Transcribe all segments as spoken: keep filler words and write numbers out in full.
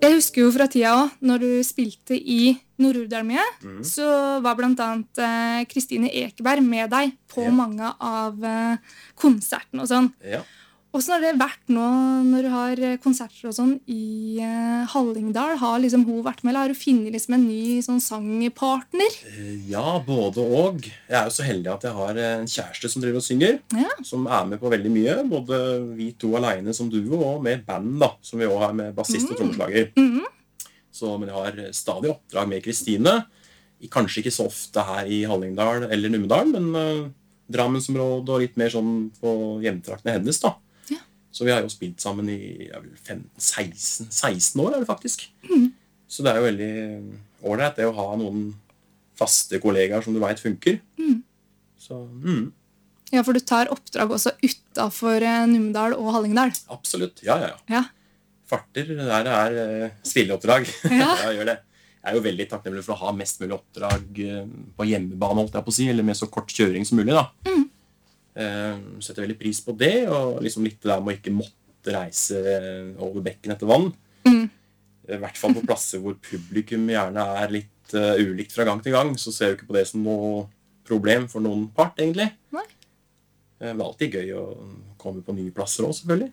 Jeg husker jo fra tida også, når du spilte i Nord-Urdal mye, Mhm. så var blant annet eh, Kristine Ekeberg med deg på Ja. mange av eh, konsertene og sånn. Ja. Hvordan har det vært nå når du har eh, konserter og sånn i eh, Hallingdal? Har liksom hun vært med, eller har du funnet liksom en ny sånn sangpartner? Eh, Ja, både og. Jeg er jo så heldig at jeg har en kjæreste som driver og synger, Ja. som er med på veldig mye. Både vi to alene som duo, og med band da, som vi også har med bassist og trommeslager. Mhm. Så, men jeg har stadig oppdrag med Kristine. I- Kanskje ikke så ofte her i Hallingdal eller Numedal, men uh, Drammensområdet og litt mer sånn på hjemtraktene hennes da. Ja. Så vi har jo spilt sammen i ja, vel femten, seksten, seksten år er det faktisk. Mhm. Så det er jo veldig ålreit det å ha noen faste kollegaer som du vet funker. Mhm. Så, mm, Ja, for du tar oppdrag også utenfor eh, Numedal og Hallingdal. absolutt. Ja, ja, ja. Ja. Farter der det er eh, spilleoppdrag. Ja. Jeg gjør det. Jeg er jo veldig takknemlig for å ha mest mulig oppdrag eh, på hjemmebane, holdt jeg på å si, eller med så kort kjøring som mulig da. Mhm. Eh, setter veldig pris på det, og liksom litt det der med å ikke måtte reise eh, over bekken etter vann. Mhm. I hvert fall på plasser hvor publikum gjerne er litt eh, ulikt fra gang til gang, så ser jeg jo ikke på det som noe problem for noen part, egentlig. Nei. Eh, det er alltid gøy å komme på nye plasser også, selvfølgelig.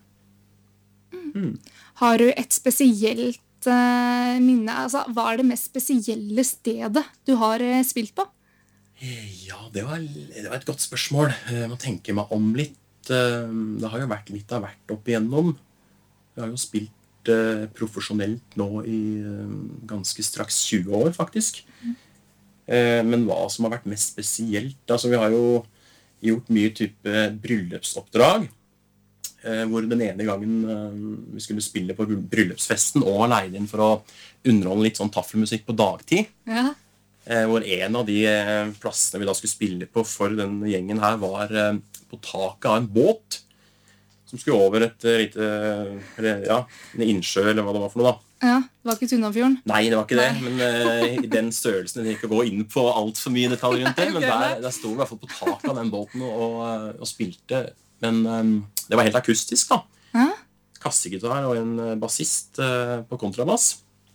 Har du et spesielt eh, minne? Altså, hva er det mest spesielle stedet du har eh, spilt på? Ja, det var, det var et godt spørsmål. Jeg må tenke meg om litt. Eh, Det har jo vært litt av hvert opp igjennom. Jeg har jo spilt eh, profesjonelt nå i eh, ganske straks tjue år, faktisk. Eh, Men hva som har vært mest spesielt, altså vi har jo gjort mye type bryllupsoppdrag, eh, hvor den ene gangen eh, vi skulle spille på bryllupsfesten og leide inn for å underholde litt sånn taffelmusikk på dagtid. Ja. Eh, hvor en av de eh, plassene vi da skulle spille på for den gjengen her var eh, på taket av en båt som skulle over et eh, lite eller, ja, en innsjø eller hva det var for noe da. Ja, det var ikke Tunnafjorden. Nei, det var ikke det, Nei. men eh, i den størrelsen jeg ikke å gå inn på alt for mye detaljer rundt det, men Ok, der, nei. der sto vi i hvert fall på taket av den båten og, og, og spilte, men eh, det var helt akustisk da. Ja. Kassegitar og en eh, bassist eh, på kontrabass.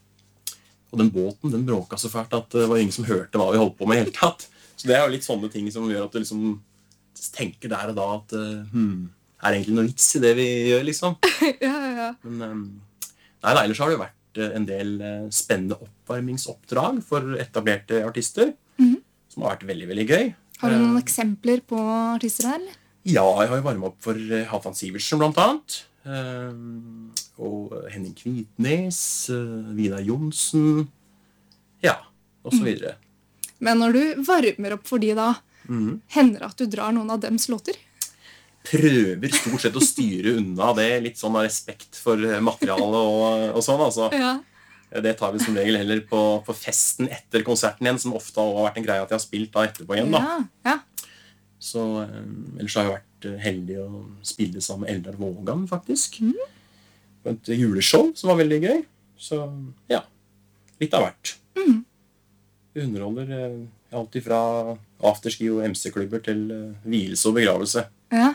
Og den båten, den bråka så fælt at det var ingen som hørte hva vi holdt på med i hele tatt. Så det er jo litt sånne ting som gjør at du liksom tenker der og da at eh, hmm, er det egentlig noe vits i det vi gjør, liksom? ja, ja, ja. Men eh, nei, nei, ellers har det jo vært eh, en del eh, spennende oppvarmingsoppdrag for etablerte artister, Mhm. som har vært veldig, veldig gøy. Har du Eh, noen eksempler på artister der? eller? Ja, jeg har jo varmet opp for eh, Halvdan Sivertsen blant annet. Eh, og Henning Kvitnes, eh, Vidar Jonsen, ja, og så videre. Men når du varmer opp for de da, Mhm. hender det at du drar noen av dems låter? Prøver stort sett å styre unna det, litt sånn av respekt for eh, materialet og, og sånn, altså. Ja. Det tar vi som regel heller på, på festen etter konserten igjen, som ofte har vært en greie at jeg har spilt da etterpå igjen da. Ja, ja. Så eh, ellers har jeg vært eh, heldig å spille sammen med Eldar Vågan, faktisk. På et juleshow som var veldig gøy. Så ja, litt av hvert. Mhm. Vi underholder eh, alt ifra afterski og M C-klubber til eh, hvilelse og begravelse. Ja.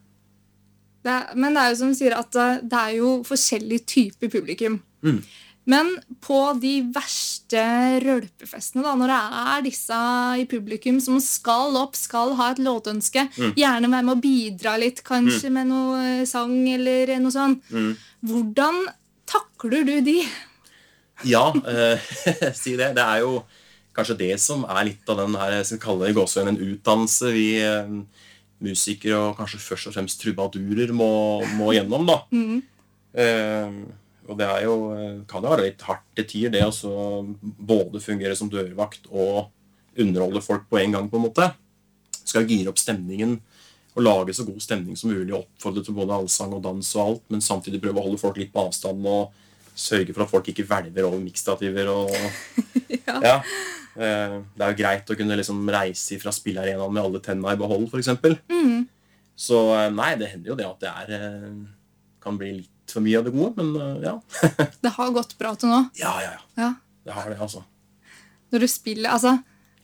Det er, men det er jo som du sier at eh, det er jo forskjellig type publikum. Mm. Men på de verste rølpefestene, da, når det er disse i publikum som skal opp, skal ha et låtønske, Mm. gjerne være med å bidra litt, kanskje med noe eh, sang eller noe sånt, Mm. hvordan takler du de? Ja, eh, si det. Det er jo kanskje det som er litt av den her, jeg skal kalle det i gåsøyne, en utdannelse vi eh, musikere og kanskje først og fremst trubadurer må, må gjennom da. Mhm. Eh, og det er jo, eh, kan jo være litt hardt til tider det også både fungere som dørvakt og underholde folk på en gang på en måte. Skal gire opp stemningen og lage så god stemning som mulig og oppfordre til både allsang og dans og alt, men samtidig prøve å holde folk litt på avstand og sørge for at folk ikke hvelver over mikstativer og Ja. ja. Eh, det er jo greit å kunne liksom reise fra spillarenaen med alle tennene i behold, for eksempel. Mhm. Så eh, nei, det hender jo det at det er, eh, kan bli litt for mye av det gode, men eh, ja. Det har gått bra til nå. Ja, ja, ja. Ja. Det har det, altså. Når du spiller, altså,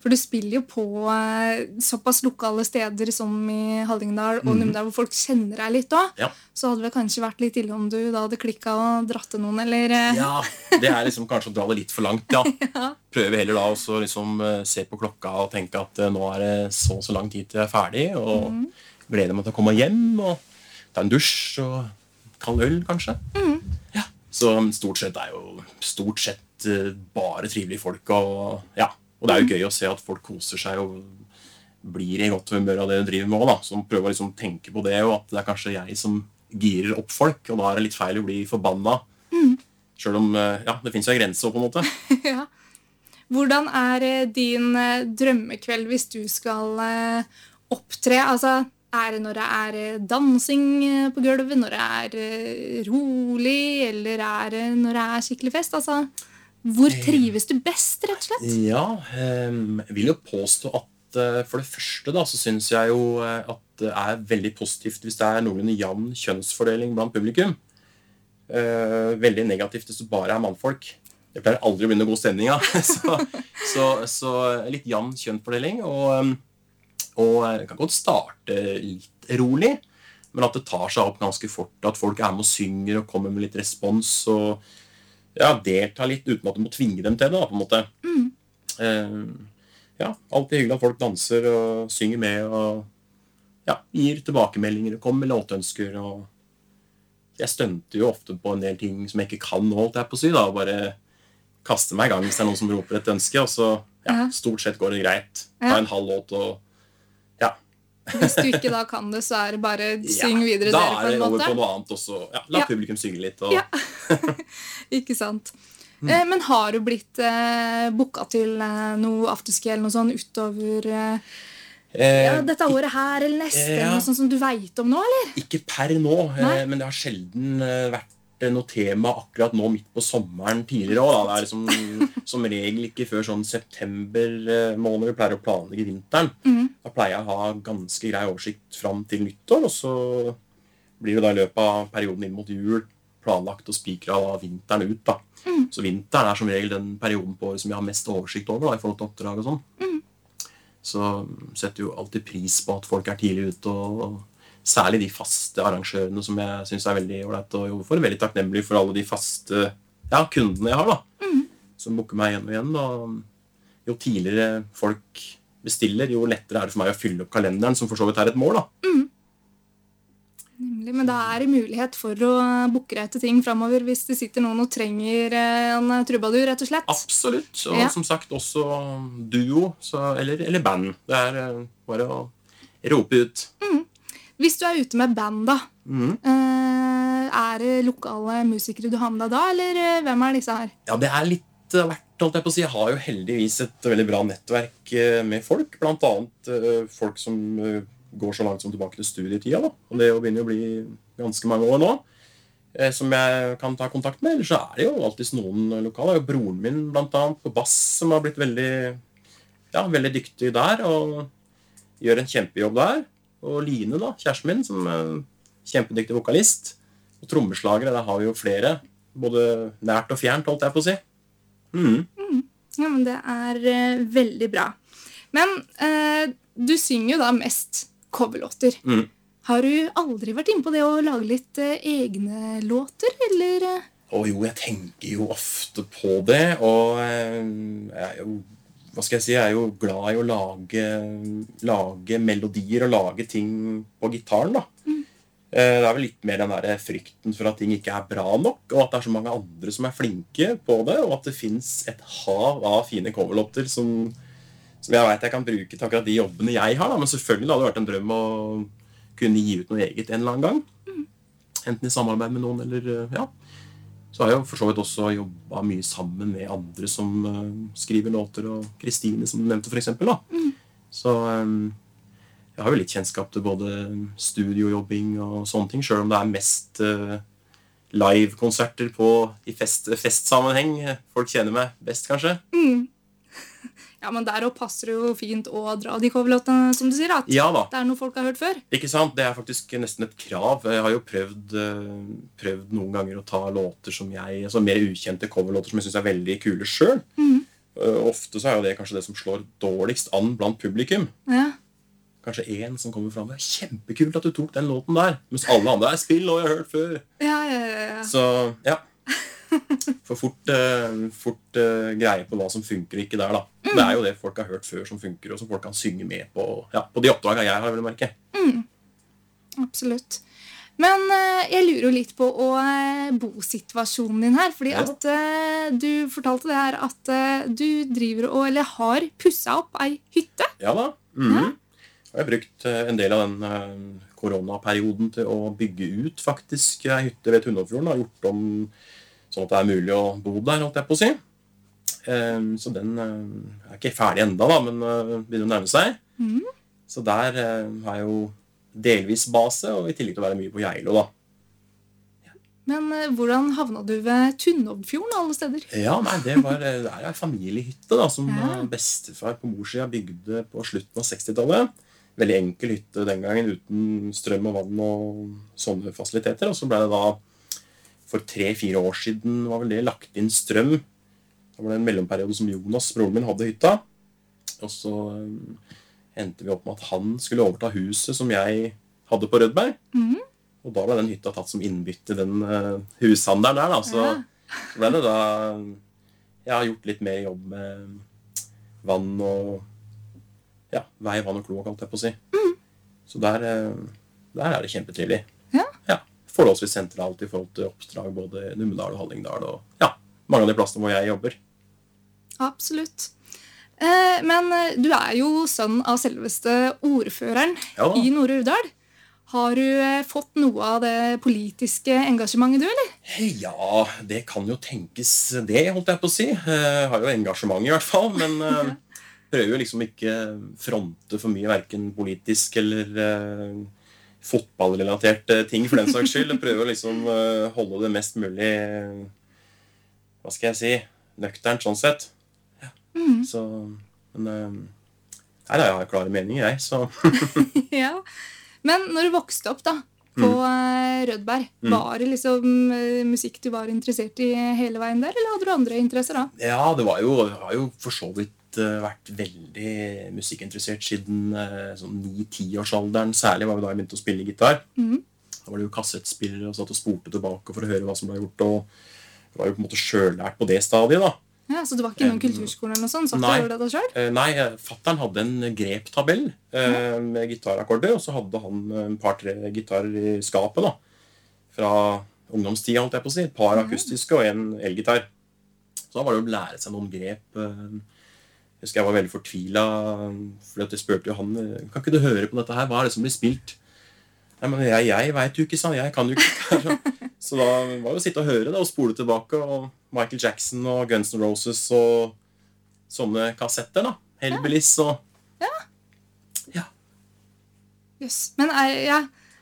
For du spiller jo på eh, såpass lokale steder som i Hallingdal og Numedal, hvor folk kjenner deg litt også. Ja. Så hadde det kanskje vært litt ille om du da hadde klikket og dratt til noen, eller... eh, Ja, det er liksom kanskje å dra det litt for langt, ja. Ja. Prøve heller da også liksom eh, se på klokka og tenke at eh, nå er det så og så lang tid til jeg er ferdig, og gleder meg til å komme hjem, og ta en dusj, og kald øl, kanskje. Ja. Så stort sett er jo stort sett eh, bare trivelige folk, og ja, og det er jo gøy å se at folk koser seg og blir i godt humør av det de driver med også, da, som prøver å liksom tenke på det, og at det er kanskje jeg som girer opp folk, og da er det litt feil å bli forbanna. Selv om, eh, ja, det finnes jo en grense på en måte. Ja. Hvordan er eh, din eh, drømmekveld hvis du skal eh, opptre? Altså, er det når det er eh, dansing eh, på gulvet, når det er eh, rolig, eller er det når det er skikkelig fest? Altså, hvor trives du best, rett og slett? Ja, eh, jeg vil jo påstå at eh, for det første da, så synes jeg jo eh, at det er veldig positivt hvis det er noenlunde jevn kjønnsfordeling blant publikum. Eh, veldig negativt hvis det bare er mannfolk. Det pleier aldri å bli noe god stemning, ja. så, så, så litt jevn kjønnsfordeling, og, eh, og jeg kan godt starte litt rolig, men at det tar seg opp ganske fort, at folk er med og synger og kommer med litt respons, og ja, delta litt uten at du må tvinge dem til det, da, på en måte. Mm. Eh, ja, alltid hyggelig at folk danser og synger med, og ja, gir tilbakemeldinger og kommer med låtønsker, og jeg stønter jo ofte på en del ting som jeg ikke kan nå, holdt jeg på å si, da, og bare kaster meg i gang hvis det er noen som roper et ønske, og så, ja, Ja. stort sett går det greit. Ja. Ta en halv låt, og ja, Hvis du ikke da kan det, så er det bare syng ja, videre da dere på er det en over måte. på noe annet, og så, ja, la Ja. publikum synge litt, og Ja. Ikke sant. Eh, men har du blitt eh, booka til eh, noe afterski eller noe sånt utover eh, eh, ja, dette året her eller neste, ja. eller noe sånt som du vet om nå, eller? Ikke per nå, eh, Nei. men det har sjelden eh, vært eh, noe tema akkurat nå midt på sommeren tidligere også, da. Det er liksom som regel ikke før sånn september eh, måned vi pleier å planlegge vinteren. Mhm. Da pleier jeg å ha ganske grei oversikt fram til nyttår, og så blir det da i løpet av perioden inn mot jul planlagt og spikret av vinteren ut, da. Så vinteren er som regel den perioden på året som jeg har mest oversikt over, da, i forhold til oppdrag og sånn. Så setter jo alltid pris på at folk er tidlig ute, og særlig de faste arrangørene som jeg synes er veldig ålreit å jobbe for. Veldig takknemlig for alle de faste ja, kundene jeg har, da, som booker meg igjen og igjen. Og jo tidligere folk bestiller, jo lettere er det for meg å fylle opp kalenderen, som for så vidt er et mål, da. Nemlig, men da er det mulighet for å booke deg til ting fremover hvis det sitter noen og trenger eh, en trubadur, rett og slett. Absolutt, og Ja. som sagt også duo, så, eller, eller band. Det er eh, bare å rope ut. Hvis du er ute med band, da, Mhm. eh, er det lokale musikere du har med deg da, eller eh, hvem er disse her? Ja, det er litt av hvert, holdt jeg på å si. Jeg har jo heldigvis et veldig bra nettverk eh, med folk, blant annet eh, folk som eh, går så langt som tilbake til studietida, da. Og det begynner å bli ganske mange år nå, eh, som jeg kan ta kontakt med. Ellers så er det jo alltid noen lokale. Det er jo broren min, blant annet, på bass, som har blitt veldig, ja, veldig dyktig der, og gjør en kjempejobb der. Og Line, da, kjæresten min, som er en kjempedyktig vokalist. Og trommeslagere, der har vi jo flere, både nært og fjernt, holdt jeg på å si. Mhm. Ja, men det er eh, veldig bra. Men eh, du synger jo da mest coverlåter. Mhm. Har du aldri vært inne på det å lage litt eh, egne låter, eller? eh? Og jo, jeg tenker jo ofte på det, og eh, jeg er jo, hva skal jeg si, jeg er jo glad i å lage, lage melodier og lage ting på gitaren, da. Eh, Det er vel litt mer den der frykten for at ting ikke er bra nok, og at det er så mange andre som er flinke på det, og at det finnes et hav av fine coverlåter som, som jeg vet jeg kan bruke til akkurat de jobbene jeg har, da. Men selvfølgelig da, det hadde vært en drøm å kunne gi ut noe eget en eller annen gang. Enten i samarbeid med noen, eller eh, ja. Så har jeg jo for så vidt også jobbet mye sammen med andre som eh, skriver låter, og Kristine, som du nevnte for eksempel, da. Så eh, jeg har jo litt kjennskap til både studiojobbing og sånne ting, selv om det er mest eh, live-konserter på i fest, festsammenheng. Folk kjenner meg best, kanskje. Ja, men der også passer det jo fint å dra de coverlåtene, som du sier, at Ja da. det er noe folk har hørt før. Ikke sant? Det er faktisk nesten et krav. Jeg har jo prøvd, eh, prøvd noen ganger å ta låter som jeg, altså mer ukjente coverlåter som jeg synes er veldig kule selv. uh, ofte så er jo det kanskje det som slår dårligst an blant publikum. Ja. Kanskje en som kommer fram, det er kjempekult at du tok den låten der, mens alle andre er spill, og jeg har hørt før. Ja, ja, ja, ja. Så, ja. For fort, uh, fort uh, greie på hva som funker ikke der, da. Mm. Det er jo det folk har hørt før som funker, og som folk kan synge med på, ja, på de oppdragene jeg har, vil merke. Mm. Absolutt. Men uh, jeg lurer jo litt på uh, bosituasjonen din her, fordi ja. at uh, du fortalte det her at uh, du driver og, eller har pusset opp ei hytte. Ja da. Mm. Ja. Jeg har brukt uh, en del av den uh, koronaperioden til å bygge ut faktisk ei hytte ved Tunnelfjorden, og gjort om sånn at det er mulig å bo der, holdt jeg på å si. Uh, så den uh, er ikke ferdig enda da, men uh, begynner å nærme seg. Mm. Så der uh, har jeg jo delvis base, og i tillegg til å være mye på Geilo, da. Ja. Men uh, hvordan havna du ved Tunnelfjorden alle steder? Ja, nei, det var det er en familiehytte da, som ja. bestefar på morssida bygde på slutten av sekstitallet. Veldig enkel hytte den gangen, uten strøm og vann og sånne fasiliteter. Og så ble det da, for tre-fire år siden, var vel det lagt inn strøm. Da var det en mellomperiode som Jonas, broren min, hadde hytta. Og så um, endte vi opp med at han skulle overta huset som jeg hadde på Rødberg. Mm. Og da ble den hytta tatt som innbytte, den uh, hushandelen der. Da. Så ja. ble det da jeg har gjort litt mer jobb med vann og ja, vei, vann og kloakk, alt jeg på å si. Mm. Så der, der er det kjempetrivelig. Ja. Ja, forholdsvis sentralt i forhold til oppdrag både Numedal og Hallingdal og ja, mange av de plassene hvor jeg jobber. Absolutt. Eh, men du er jo sønn av selveste ordføreren ja. i Nord-Urdal. Har du fått noe av det politiske engasjementet du, eller? Ja, det kan jo tenkes det, holdt jeg på å si. Jeg har jo engasjement i hvert fall, men ja. prøver jo liksom ikke fronte for mye, hverken politisk eller uh, fotballrelaterte ting for den saks skyld. Jeg prøver liksom uh, holde det mest mulig, hva skal jeg si, nøkternt sånn sett. Ja. Mm. Så, men uh, her har jeg klare meninger, jeg, så... Ja. Men når du vokste opp da, på mm. Rødberg, mm. var det liksom uh, musikk du var interessert i hele veien der, eller hadde du andre interesser da? Ja, det var jo, det var jo for så vidt vært veldig musikkinteressert siden uh, sånn ni-ti-årsalderen. Særlig var vi da jeg begynte å spille gitar. Mm. Da var det jo kassettspillere og satt og spurte tilbake for å høre hva som ble gjort, og det var jo på en måte selvlært på det stadiet da. Ja, så det var ikke noen um, kulturskole eller noe sånt? Satt nei, du det selv? Uh, nei, fatteren hadde en greptabell uh, med gitarakkorder, og så hadde han et par-tre gitarer i skapet da. Fra ungdomstida, holdt jeg på å si. Et par akustiske og en elgitar. Så da var det jo å lære seg noen grep. Uh, Jeg husker jeg var veldig fortvilet, for jeg spurte jo han, kan ikke du høre på dette her, hva er det som blir spilt? Nei, men jeg, jeg vet jo ikke, sa han, jeg kan jo ikke. Så da var det å sitte og høre det, og spole tilbake, og Michael Jackson og Guns N' Roses og sånne kassetter da. Hellbillies og... Ja. Ja. Yes. Men er, ja...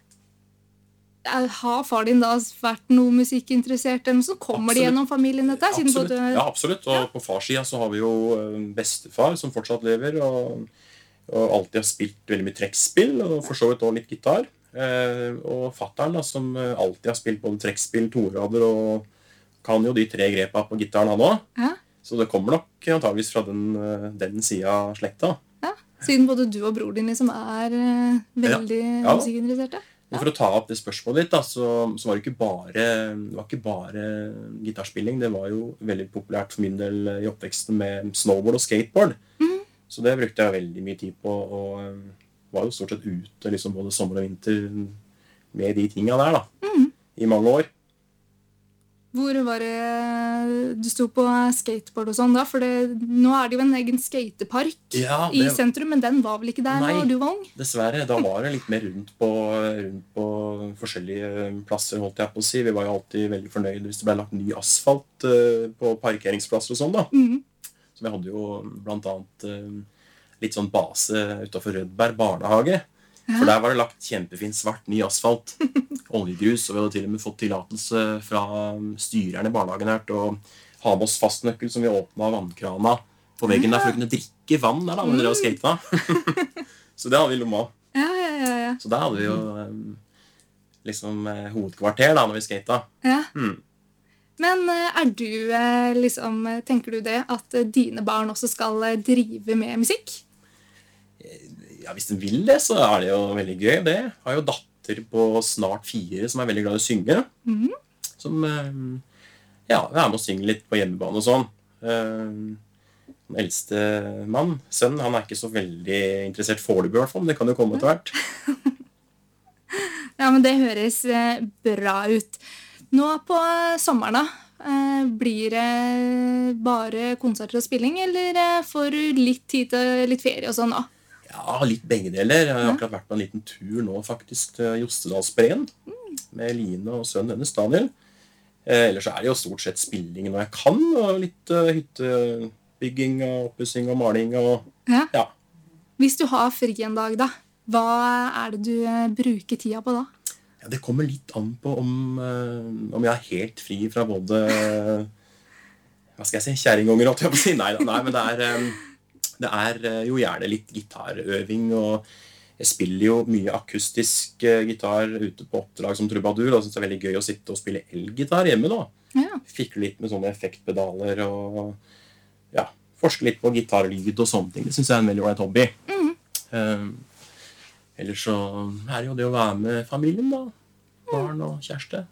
Har far din da vært noe musikkinteressert, eller så kommer absolutt. Det gjennom familien dette? Absolutt. Både... Ja, absolutt. Og ja. På farssida så har vi jo bestefar som fortsatt lever, og, og alltid har spilt veldig mye trekkspill, og for så vidt også litt gitar. Eh, og fatteren da, som alltid har spilt både trekkspill, torader, og kan jo de tre grepa på gitaren han også. Ja. Så det kommer nok antageligvis fra den, den siden av slekta. Ja, siden både du og bror din liksom er veldig ja. Ja. musikkinteresserte. Men for å ta opp det spørsmålet ditt, da, så, så var det ikke bare, det var ikke bare gitarspilling. Det var jo veldig populært for min del i oppveksten med snowboard og skateboard. Mm. Så det brukte jeg veldig mye tid på, og var jo stort sett ute liksom, både sommer og vinter med de tingene der da, mm. i mange år. Hvor var det du sto på skateboard og sånn da? For det, nå er det jo en egen skatepark ja, det, i sentrum, men den var vel ikke der nei, når du var ung? Dessverre. Da var det litt mer rundt på, rundt på forskjellige plasser, holdt jeg på å si. Vi var jo alltid veldig fornøyde hvis det ble lagt ny asfalt uh, på parkeringsplasser og sånn da. Mm. Så vi hadde jo blant annet uh, litt sånn base utenfor Rødberg barnehage. For der var det lagt kjempefin svart ny asfalt, oljegrus, og vi hadde til og med fått tillatelse fra styreren i barnehagen her til å ha med oss fastnøkkel som vi åpnet vannkrana på veggen der for å kunne drikke vann der da, når vi drev og skata. Så det hadde vi i lomma. Ja, ja, ja, ja. Så der hadde vi jo liksom hovedkvarter da, når vi skata. Ja. Hmm. Men eh, er du, eh, liksom, eh, tenker du det, at eh, dine barn også skal eh, drive med musikk? Ja, hvis den vil det, så er det jo veldig gøy det. Jeg har jo datter på snart fire som er veldig glad i å synge. Mhm. Som eh, ja, er med å synge litt på hjemmebane og sånn. Eh, Den eldste mann, sønnen, han er ikke så veldig interessert foreløpig i hvert fall, men det kan jo komme etter hvert. Ja, men det høres eh, bra ut. Nå på eh, sommeren da, eh, blir det bare konserter og spilling, eller eh, får du litt tid til litt ferie og sånn da? Ja, litt begge deler. Jeg har akkurat vært på en liten tur nå faktisk til Jostedalsbreen med Line og sønnen hennes, Daniel. Eh, ellers er det jo stort sett spilling når jeg kan, og litt uh, hyttebygging og oppussing og maling og Ja. ja. Hvis du har fri en dag da, hva er det du eh, bruker tida på da? Ja, det kommer litt an på om, eh, om jeg er helt fri fra både hva skal jeg si, kjæringunger, holdt jeg på å si. Nei, da, nei, men det er, eh, det er eh, jo gjerne litt gitarøving, og jeg spiller jo mye akustisk eh, gitar ute på oppdrag som trubadur, og jeg synes det er veldig gøy å sitte og spille elgitar hjemme da. Ja. Fikle litt med sånne effektpedaler og ja, forske litt på gitarlyd og sånne ting. Det synes jeg er en veldig ålreit hobby. Eh, ellers så er det jo det å være med familien da. Barn og kjæreste.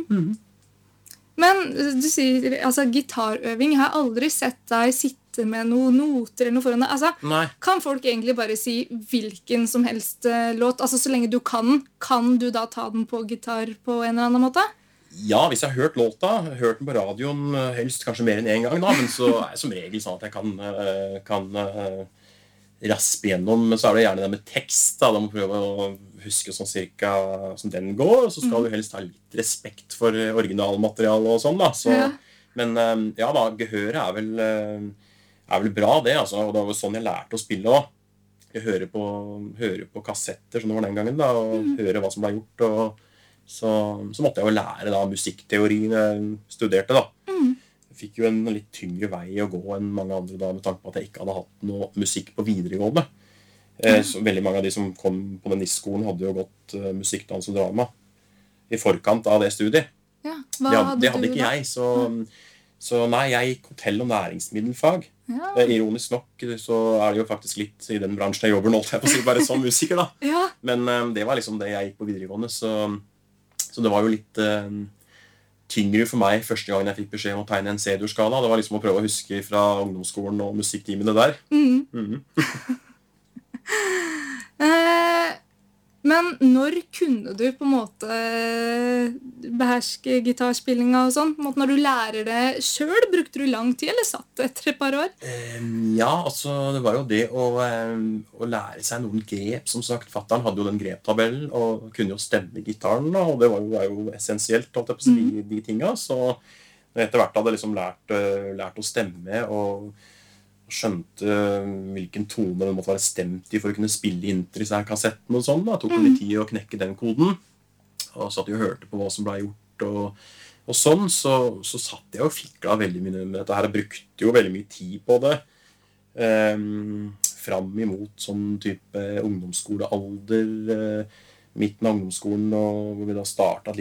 Men eh, du sier, altså gitarøving, jeg har aldri sett deg sitte med noen noter eller noe foran deg. Altså, Nei. kan folk egentlig bare si hvilken som helst eh, låt? Altså, så lenge du kan, kan du da ta den på gitar på en eller annen måte? Ja, hvis jeg har hørt låta, hørt den på radioen, eh, helst kanskje mer enn en gang da, men så er jeg som regel sånn at jeg kan, eh, kan eh, raspe gjennom, men så er det gjerne det med tekst da, da må du prøve å huske sånn cirka som den går, og så skal du helst ha litt respekt for eh, originalmateriale og sånn da, så, Ja. men eh, ja da, gehøret er vel, eh, er vel bra det, altså, og det var jo sånn jeg lærte å spille også. Jeg hører på, hører på kassetter, som det var den gangen da, og hører hva som ble gjort, og så, så måtte jeg jo lære da musikkteorien jeg studerte da. Jeg fikk jo en litt tyngre vei å gå enn mange andre da, med tanke på at jeg ikke hadde hatt noe musikk på videregående. Eh, så veldig mange av de som kom på den NIS-skolen hadde jo gått uh, musikk, dans og drama i forkant av det studiet. Ja. Det Hva hadde, det hadde du ikke da? jeg, så, så nei, jeg gikk hotell- og næringsmiddelfag. Ja. Eh, ironisk nok så er det jo faktisk litt i den bransjen jeg jobber nå, holdt jeg på å si, bare som musiker da. Ja. Men eh, det var liksom det jeg gikk på videregående, så, så det var jo litt eh, tyngre for meg første gangen jeg fikk beskjed om å tegne en C-dur-skala. Det var liksom å prøve å huske fra ungdomsskolen og musikktimene der. Mhm. Eh, men når kunne du på en måte beherske gitarspillinga og sånn? På en måte når du lærer det selv, brukte du lang tid, eller satt det etter et par år? Eh, ja, altså det var jo det å, eh, å lære seg noen grep. Som sagt, fatteren hadde jo den greptabellen og kunne jo stemme gitaren, da, og det var jo, var jo essensielt, holdt jeg på å si, de, de tinga. Så når jeg etter hvert hadde liksom lært, eh, lært å stemme og skjønte hvilken tone den måtte være stemt i for å kunne spille inn til disse her kassettene og sånn, da. Tok det litt tid å knekke den koden, og satt jo og hørte på hva som ble gjort og, og sånn, så, så satt jeg og fikla veldig mye med dette her, og brukte jo veldig mye tid på det um, fram imot sånn type ungdomsskolealder, uh, midten av ungdomsskolen, og hvor vi da startet